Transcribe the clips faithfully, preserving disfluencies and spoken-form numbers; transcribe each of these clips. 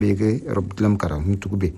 bege rob lam kara mutugbe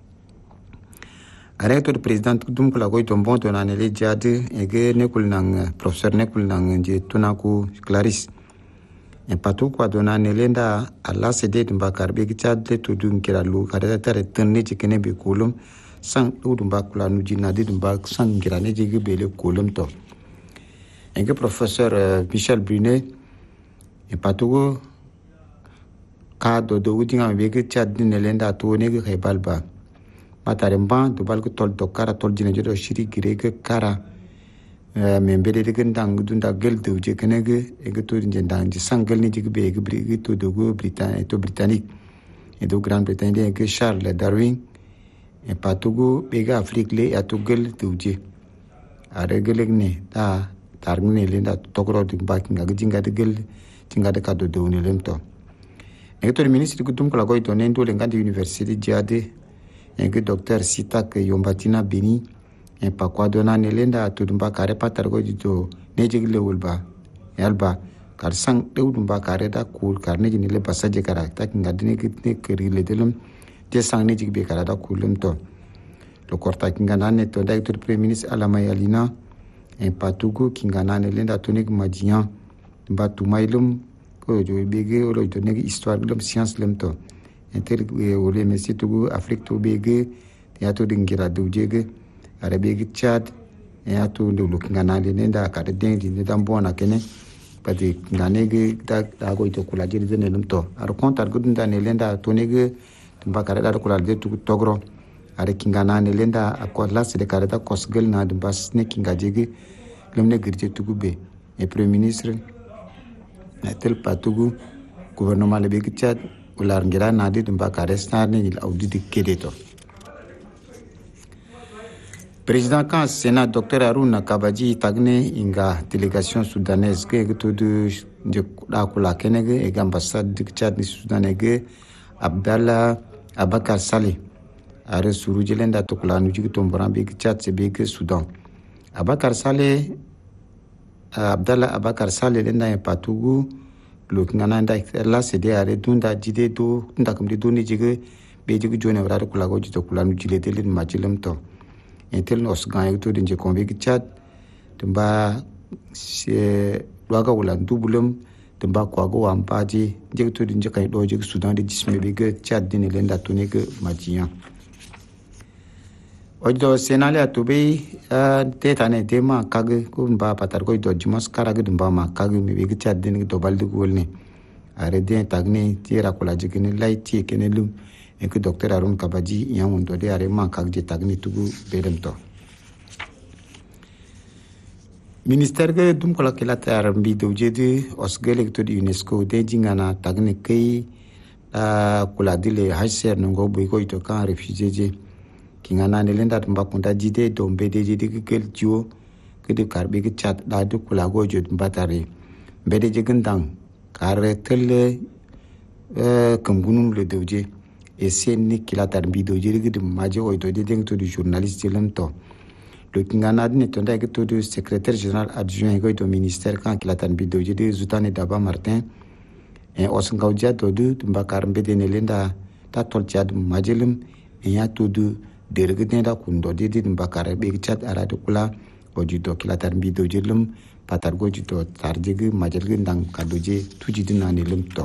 arrêté le président dum kula koy tombon to nan le jade ege nekul nang professeur nekul nang je tunako Clarisse en patu kwa dona nelenda alla cede dumba karbe gichade to dun kira lu kada tare tanne jikene be kolum sang du dumba kula nu jina de dumba sang kira ne jige bele kolum to ege professeur uh, Michel Brunet en patu ka do do udinga be gichade nelenda to ne ge balba mataremba do balko tol do kara tol jine jodo shiri girege kara membede de gendang dunda gel de je kenege e to ndang je sangal ni jige be ge to do go britannique to britannique et do grande bretagne que Charles Darwin e patugo be ga afrique le atugel de je a regeleg ne ta targne le da tokro de bakinga jinga de gel jinga de kado do ne lemto e to ministre ko tum ko la go to ne ndo le ngandi université jade et que docteur Sitak Yombatina Beni en pa kwa dona nelenda tudumba kare patar go dito nejigle ulba yalba kar sang deudumba kare da kul kar ne jinile basaje kara ta kinga dine kitne kerile delum je sang ne jigbe kara da kulum to lo korta kinga nane to directeur premier ministre Alama Yalina en patugo kinga nane lenda tonik majian ba tumailum ko jo bege olo to ne histoire lum science lum to inter wole mesi tugu afrique to bege ya to dingira dujege arabe Chad ya to do looking anale nenda ka de dendi ne dambona kene pati nganege da da go to kula jeri ne lumto ar kontar gudunda ne lenda to nege mbakare da kula de tu togro are kingana ne lenda akola se de kare da kosgel na de bas ne kinga jege lemne girje tugu be e premier ministre tel patugu gouvernement le be Chad ular ngira nadi dumba karesna ne il audit kedeto président kan sénat docteur Aruna Kabaji tagne inga délégation soudanaise ke to de de da kula kenege e ambassade du Tchad ni soudanege Abdallah Abakar Saleh are suru jelenda to kula nu jigi tombran be Tchad se be Soudan Abakar Saleh Abdallah Abakar Saleh lenda e patugu lo ngana nda la cede are dunda jide do nda kam de doni jige be jige jone wara kula go jito kula nu jile de lin majilum to entel nos gan to de kombe Tchad tumba se waga wala dubulum tumba kwa go ampaji jige to de kay do jige Sudan de jisme be ge Tchad de lenda to ne ge majian ojo senale atobe te tane tema kage ko ba patar ko do jumos karaga dumba ma kage mi be Tchad de do balde golne are de tagne tira ko la jigene laiti kenelu e ko docteur Arun Kabaji yan do de are ma kage tagne tugu bedem to ministère ge dum ko la kala tar mbi do jede osgele to di UNESCO de jingana tagne kay a kula dile haser ngo boy ko to kan refugee je kingana ne lenda tumba kunda jide do mbede jide kel jio ke de karbe ke Chat da de kula gojo mbatare mbede je gendang kare tele euh kamgunum le doje e senni kila tarbi doje de maje o to de deng to du journaliste lento le kingana ne to da ke to du secrétaire général adjoint go to ministère kan kila tarbi doje de Zutane Daba Martin e osngauja to du tumba kar mbede ne lenda ta tol Chad majelum e ya to du dergene da kundo de din bakare be Chat arade kula ojudo kila tarbi do jelum patar gojudo tarjege majelge ndang kadoje tuji dinane lumto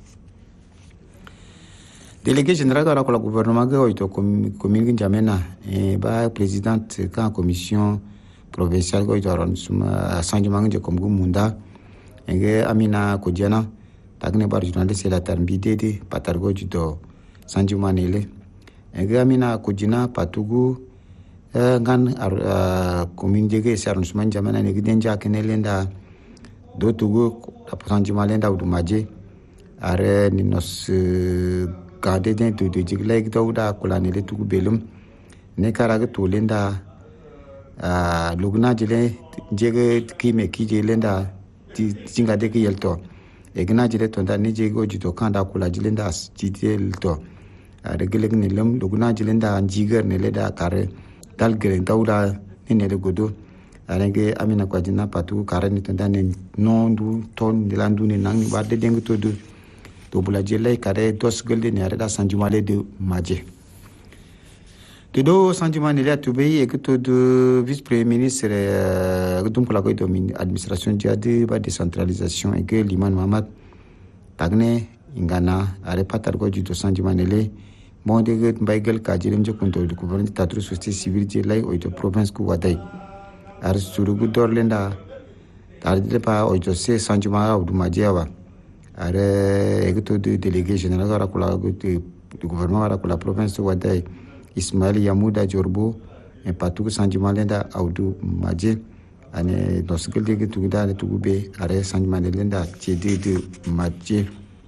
délégué général de la gouvernement ge oito commune jamena e ba présidente kan commission provinciale go joron suma sanjuma nge kom gumunda enge Amina Kojana tagne bar journaliste la tarbi de patar gojudo sanjuma nele ege Amina Kojina patugu ngan commune jege sarun suman jamana ne giden ja kenelenda do tugu aposan jimalenda udumaje are ni nos gade den to de jigle gdauda kulane le tugu belum ne karaga to lenda lugna jile jege kime kije lenda jinga de yelto egna jile to nda ni jego jito kanda kula jilenda jidel to are geleg ni lum lugna jilenda jiger ne leda kare dal gere dauda ni ne godo arenge Amina Kojina patu kare ni to nda ne nondu ton dilandu ni nang wadde deng to du to bulaje lay kare dos gelde ne areda sanjumale de maje de do sanjumale la to be e to de vice premier ministre dum ko la ko do administration dia de ba décentralisation et que Liman Mahamat tagne ingana are patar go ju do sanjumale le bon de mbaigel ka jirem je kunto de gouvernement tatru société civile je lay o de province ku wadai ar surugu dorlenda tarde pa o jo se sanjuma du majewa are egto de délégué général gara kula du gouvernement gara kula province wadai Ismail Yamouda Jorbo e patu sanjuma lenda audu maje ane doskel de tu da ne tugube are sanjuma lenda chede de maje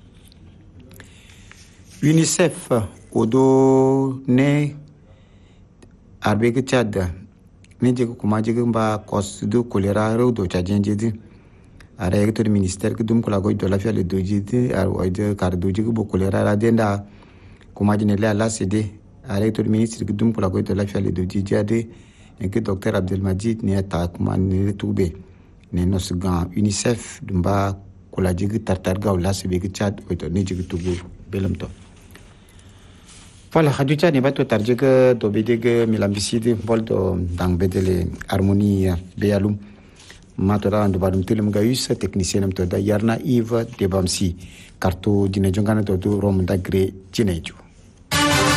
UNICEF odo ne arbege Tchad ne je kuma je ba cause de choléra ro do tchadien je ara recteur ministère que dum ko la go de la fia le dojiti ar o de car doji bo choléra la denda kuma je ne la la cd ara recteur ministre que dum ko la go de la fia le doji jade et que docteur Abdelmajid ne ta kuma ne toube ne no sgan UNICEF dumba ko la je tartar ga la se be Tchad o to ne je tubu belamto voilà haducha ne bato tarjega do bedege milambiside boldo dang bedele harmonie bealum matora ndo badum telum gayus technicien am to da yarna Yves Debamsi karto dina jongana to do rom dagre jineju